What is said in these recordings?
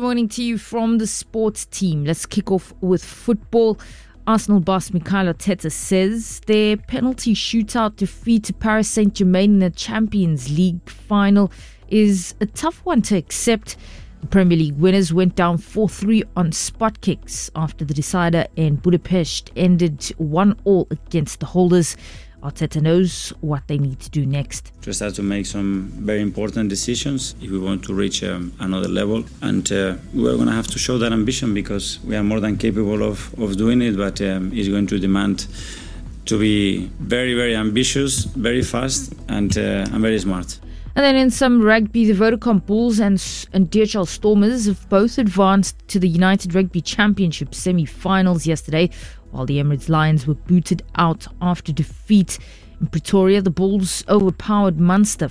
morning to you from the sports team. Let's kick off with football. Arsenal boss Mikel Arteta says their penalty shootout defeat to Paris Saint-Germain in the Champions League final is a tough one to accept. The Premier League winners went down 4-3 on spot kicks after the decider in Budapest ended 1-1 against the holders. Arteta knows what they need to do next. Just have to make some very important decisions if we want to reach another level. And we're going to have to show that ambition because we are more than capable of doing it, but it's going to demand to be very, very ambitious, very fast and very smart. And then in some rugby, the Vodacom Bulls and DHL Stormers have both advanced to the United Rugby Championship semi-finals yesterday, while the Emirates Lions were booted out after defeat. In Pretoria, the Bulls overpowered Munster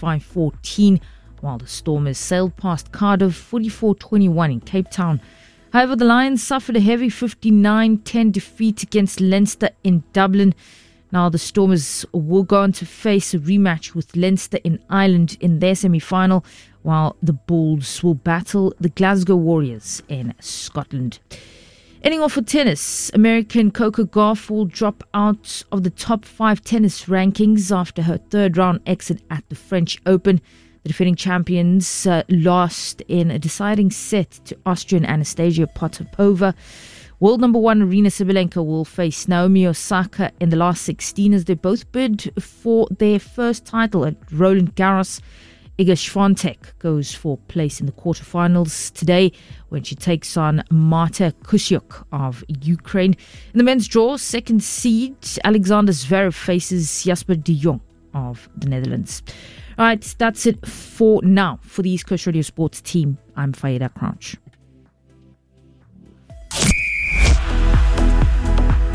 45-14, while the Stormers sailed past Cardiff 44-21 in Cape Town. However, the Lions suffered a heavy 59-10 defeat against Leinster in Dublin. Now the Stormers will go on to face a rematch with Leinster in Ireland in their semi-final, while the Bulls will battle the Glasgow Warriors in Scotland. Ending off with tennis, American Coco Gauff will drop out of the top 5 tennis rankings after her third-round exit at the French Open. The defending champions lost in a deciding set to Austrian Anastasia Potapova. World number 1 Aryna Sabalenka will face Naomi Osaka in the last 16 as they both bid for their first title at Roland Garros. Iga Swiatek goes for place in the quarterfinals today when she takes on Marta Kusiuk of Ukraine. In the men's draw, second seed Alexander Zverev faces Jasper de Jong of the Netherlands. All right, that's it for now. For the East Coast Radio Sports team, I'm Faida Crouch.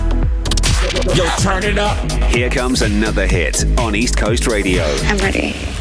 Yo, turn it up. Here comes another hit on East Coast Radio. I'm ready.